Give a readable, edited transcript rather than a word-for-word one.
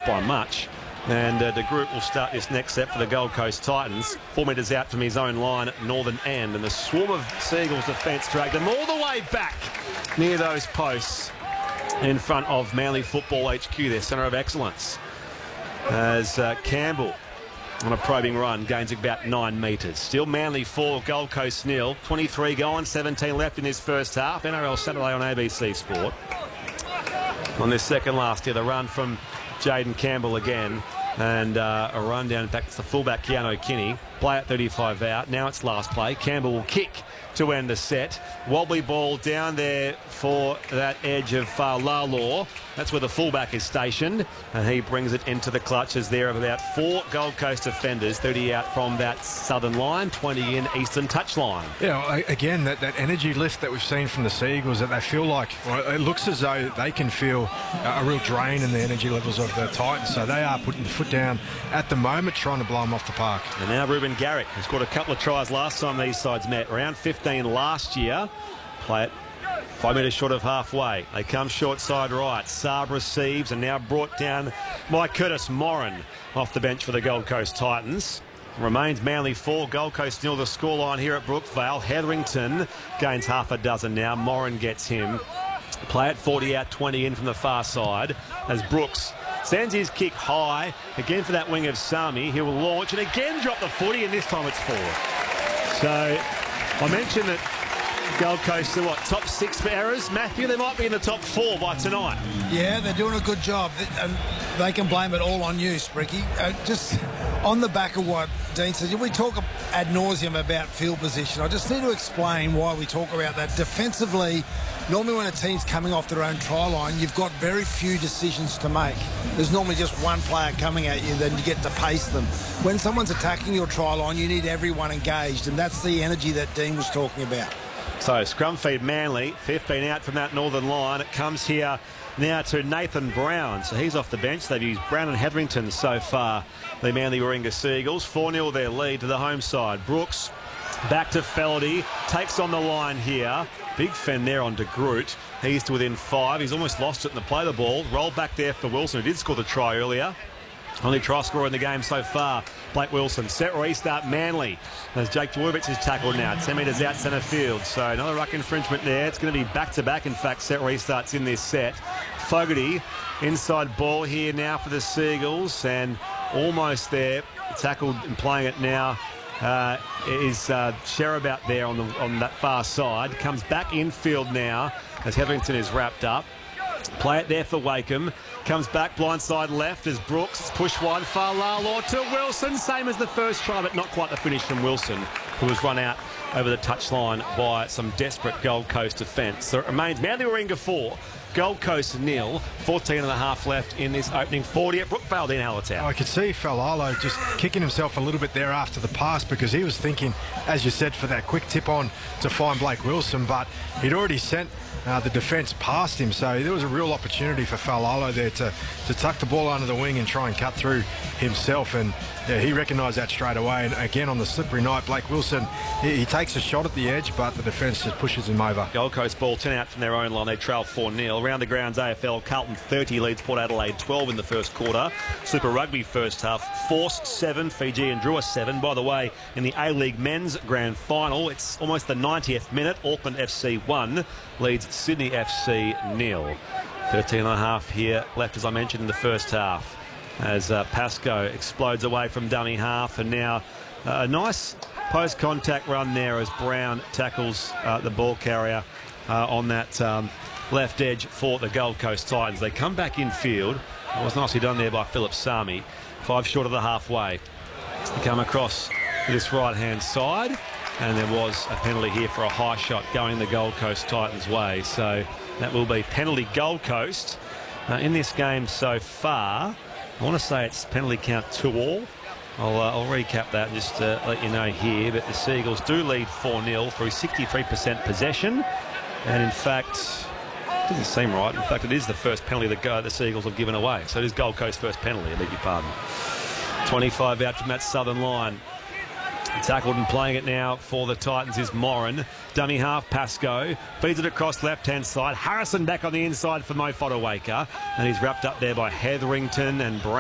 by much. And De Groot will start this next set for the Gold Coast Titans. 4 metres out from his own line at northern end. And the swarm of Seagulls defence dragged them all the way back near those posts in front of Manly Football HQ, their centre of excellence. As Campbell, on a probing run, gains about 9 metres. Still Manly 4, Gold Coast 0. 23 gone, 17 left in this first half. NRL Saturday on ABC Sport. On this second last here, the run from Jaden Campbell again. And a run down, in fact, it's the fullback Keanu Kinney. Play at 35 out. Now it's last play. Campbell will kick to end the set. Wobbly ball down there for that edge of Lalor. That's where the fullback is stationed. And he brings it into the clutches there of about 4 Gold Coast defenders. 30 out from that southern line, 20 in eastern touchline. Yeah, again, that energy lift that we've seen from the Seagulls, that they feel like, well, it looks as though they can feel a real drain in the energy levels of the Titans. So they are putting the foot down at the moment, trying to blow them off the park. And now Ruben Garrick, who scored a couple of tries last time these sides met. Round 15 last year. Play it 5 metres short of halfway. They come short side right. Saab receives and now brought down by Curtis Moran off the bench for the Gold Coast Titans. Remains Manly 4, Gold Coast 0 the scoreline here at Brookvale. Hetherington gains half a dozen now. Moran gets him. Play at 40 out, 20 in from the far side as Brooks sends his kick high again for that wing of Sami. He will launch and again drop the footy, and this time it's 4. So I mentioned that Gold Coast are what, top 6 for errors? Matthew, they might be in the top 4 by tonight. Yeah, they're doing a good job, and they can blame it all on you, Spricky. Just on the back of what Dean said, we talk ad nauseum about field position. I just need to explain why we talk about that. Defensively, normally when a team's coming off their own try line, you've got very few decisions to make. There's normally just one player coming at you, then you get to pace them. When someone's attacking your try line, you need everyone engaged, and that's the energy that Dean was talking about. So scrum feed Manly, 15 out from that northern line. It comes here now to Nathan Brown. So he's off the bench. They've used Brown and Hetherington so far. The Manly Warringah Seagulls, 4-0 their lead to the home side. Brooks back to Feldy, takes on the line here. Big fend there on De Groot. He's to within 5. He's almost lost it in the play the ball. Roll back there for Wilson, who did score the try earlier. Only try scorer in the game so far, Blake Wilson. Set restart Manly as Jake Dwurwitz is tackled now. 10 metres out centre field. So another ruck infringement there. It's going to be back-to-back, in fact, set restarts in this set. Fogarty, inside ball here now for the Seagulls, and almost there. Tackled and playing it now is Sherabat there on that far side. Comes back infield now as Hetherington is wrapped up. Play it there for Wakeham. Comes back blindside left as Brooks pushed wide. Lalor to Wilson. Same as the first try, but not quite the finish from Wilson, who was run out over the touchline by some desperate Gold Coast defence. So it remains Manly Warringah 4, Gold Coast 0. 14 and a half left in this opening 40 at Brookvale, Dean Hallertau. I could see Falalo just kicking himself a little bit there after the pass, because he was thinking, as you said, for that quick tip on to find Blake Wilson, but he'd already sent the defence past him, so there was a real opportunity for Falalo there to tuck the ball under the wing and try and cut through himself, and yeah, he recognised that straight away. And again, on the slippery night, Blake Wilson, he takes a shot at the edge, but the defence just pushes him over. Gold Coast ball 10 out from their own line. They trail 4-0. Around the grounds AFL, Carlton 30 leads Port Adelaide 12 in the first quarter. Super Rugby first half, Force 7, Fiji and Drua 7. By the way, in the A-League men's grand final, it's almost the 90th minute. Auckland FC 1 leads Sydney FC 0. 13 and a half here left, as I mentioned, in the first half, as Pascoe explodes away from dummy half, and now a nice post-contact run there as Brown tackles the ball carrier on that left edge for the Gold Coast Titans. They come back in field. It was nicely done there by Philip Sami. 5 short of the halfway. They come across this right-hand side, and there was a penalty here for a high shot going the Gold Coast Titans' way. So that will be penalty Gold Coast in this game so far. I want to say it's penalty count 2-all. I'll recap that just to let you know here. But the Seagulls do lead 4-0 through 63% possession. And in fact, it doesn't seem right. In fact, it is the first penalty that the Seagulls have given away. So it is Gold Coast's first penalty, I beg your pardon. 25 out from that southern line. Tackled and playing it now for the Titans is Moran. Dummy half, Pascoe. Feeds it across left-hand side. Harrison back on the inside for Mo Fodawaker. And he's wrapped up there by Hetherington and Brown.